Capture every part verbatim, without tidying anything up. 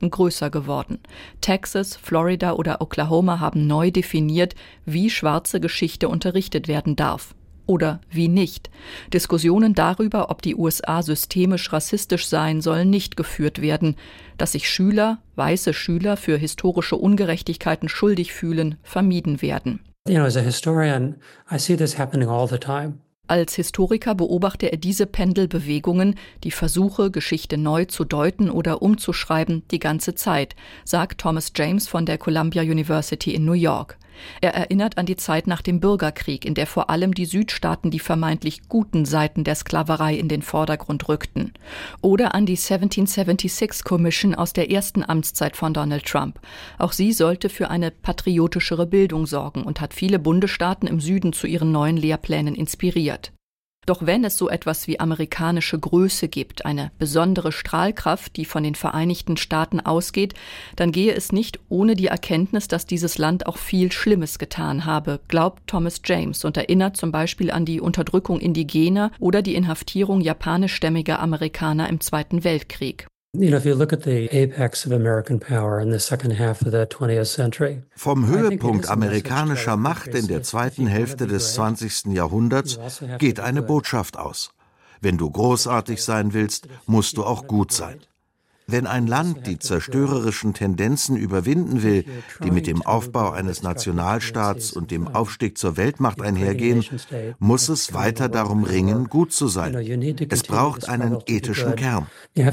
Bundesstaaten größer geworden. Texas, Florida oder Oklahoma haben neu definiert, wie schwarze Geschichte unterrichtet werden darf. Oder wie nicht. Diskussionen darüber, ob die U S A systemisch rassistisch seien, sollen nicht geführt werden. Dass sich Schüler, weiße Schüler, für historische Ungerechtigkeiten schuldig fühlen, vermieden werden. You know, as a historian, I see this happening all the time. Als Historiker beobachte er diese Pendelbewegungen, die Versuche, Geschichte neu zu deuten oder umzuschreiben, die ganze Zeit, sagt Thomas James von der Columbia University in New York. Er erinnert an die Zeit nach dem Bürgerkrieg, in der vor allem die Südstaaten die vermeintlich guten Seiten der Sklaverei in den Vordergrund rückten. Oder an die siebzehnhundertsechsundsiebzig Commission aus der ersten Amtszeit von Donald Trump. Auch sie sollte für eine patriotischere Bildung sorgen und hat viele Bundesstaaten im Süden zu ihren neuen Lehrplänen inspiriert. Doch wenn es so etwas wie amerikanische Größe gibt, eine besondere Strahlkraft, die von den Vereinigten Staaten ausgeht, dann gehe es nicht ohne die Erkenntnis, dass dieses Land auch viel Schlimmes getan habe, glaubt Thomas James und erinnert zum Beispiel an die Unterdrückung Indigener oder die Inhaftierung japanischstämmiger Amerikaner im Zweiten Weltkrieg. You know, if you look at the apex of American power in the second half of the twentieth century. Vom Höhepunkt amerikanischer Macht in der zweiten Hälfte des zwanzigsten Jahrhunderts geht eine Botschaft aus. Wenn du großartig sein willst, musst du auch gut sein. Wenn ein Land die zerstörerischen Tendenzen überwinden will, die mit dem Aufbau eines Nationalstaats und dem Aufstieg zur Weltmacht einhergehen, muss es weiter darum ringen, gut zu sein. Es braucht einen ethischen Kern.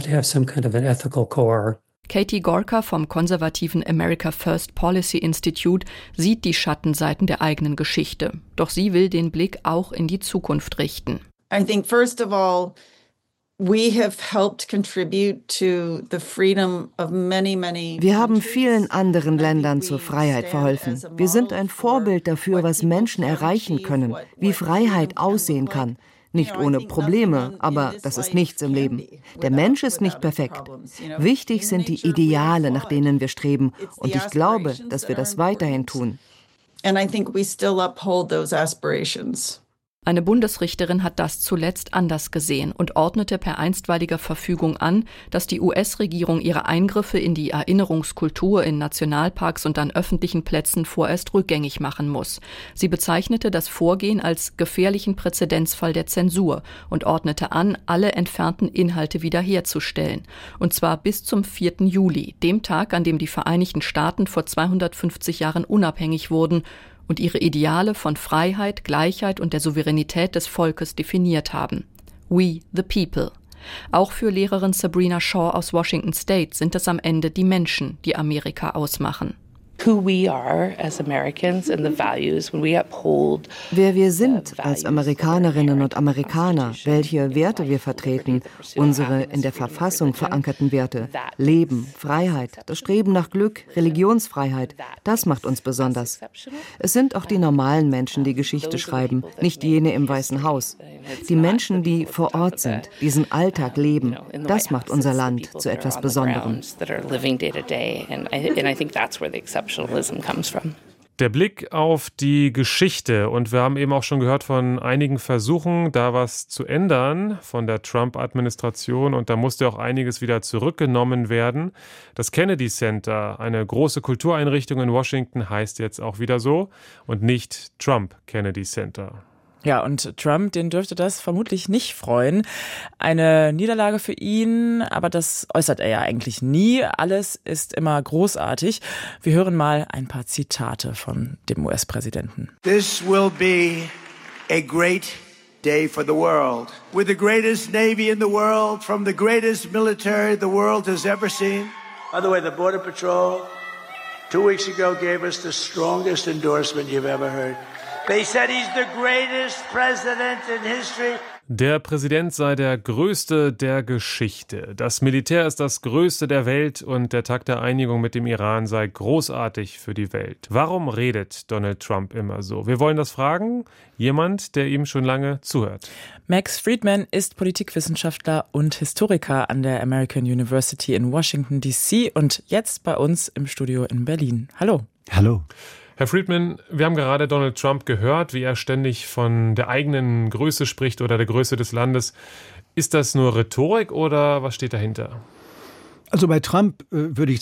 Katie Gorka vom konservativen America First Policy Institute sieht die Schattenseiten der eigenen Geschichte. Doch sie will den Blick auch in die Zukunft richten. I think first of all, We have helped contribute to the freedom of many, many. Wir haben vielen anderen Ländern zur Freiheit verholfen. Wir sind ein Vorbild dafür, was Menschen erreichen können, wie Freiheit aussehen kann. Nicht ohne Probleme, aber das ist nichts im Leben. Der Mensch ist nicht perfekt. Wichtig sind die Ideale, nach denen wir streben. Und ich glaube, dass wir das weiterhin tun. And I think we still uphold those aspirations. Eine Bundesrichterin hat das zuletzt anders gesehen und ordnete per einstweiliger Verfügung an, dass die U S-Regierung ihre Eingriffe in die Erinnerungskultur in Nationalparks und an öffentlichen Plätzen vorerst rückgängig machen muss. Sie bezeichnete das Vorgehen als gefährlichen Präzedenzfall der Zensur und ordnete an, alle entfernten Inhalte wiederherzustellen. Und zwar bis zum vierten Juli, dem Tag, an dem die Vereinigten Staaten vor zweihundertfünfzig Jahren unabhängig wurden und ihre Ideale von Freiheit, Gleichheit und der Souveränität des Volkes definiert haben. We the people. Auch für Lehrerin Sabrina Shaw aus Washington State sind es am Ende die Menschen, die Amerika ausmachen. Who we are as Americans and the values when we uphold. Wer wir sind als Amerikanerinnen und Amerikaner, welche Werte wir vertreten, unsere in der Verfassung verankerten Werte, Leben, Freiheit, das Streben nach Glück, Religionsfreiheit, das macht uns besonders. Es sind auch die normalen Menschen, die Geschichte schreiben, nicht jene im Weißen Haus. Die Menschen, die vor Ort sind, diesen Alltag leben, das macht unser Land zu etwas Besonderem. Der Blick auf die Geschichte, und wir haben eben auch schon gehört von einigen Versuchen, da was zu ändern von der Trump-Administration, und da musste auch einiges wieder zurückgenommen werden. Das Kennedy Center, eine große Kultureinrichtung in Washington, heißt jetzt auch wieder so und nicht Trump Kennedy Center. Ja, und Trump, den dürfte das vermutlich nicht freuen. Eine Niederlage für ihn, aber das äußert er ja eigentlich nie. Alles ist immer großartig. Wir hören mal ein paar Zitate von dem U S-Präsidenten. This will be a great day for the world. With the greatest Navy in the world, from the greatest military the world has ever seen. By the way, the Border Patrol two weeks ago gave us the strongest endorsement you've ever heard. They said he's the greatest president in history. Der Präsident sei der Größte der Geschichte. Das Militär ist das Größte der Welt und der Tag der Einigung mit dem Iran sei großartig für die Welt. Warum redet Donald Trump immer so? Wir wollen das fragen. Jemand, der ihm schon lange zuhört. Max Friedman ist Politikwissenschaftler und Historiker an der American University in Washington D C und jetzt bei uns im Studio in Berlin. Hallo. Hallo. Herr Friedman, wir haben gerade Donald Trump gehört, wie er ständig von der eigenen Größe spricht oder der Größe des Landes. Ist das nur Rhetorik oder was steht dahinter? Also bei Trump äh, würde ich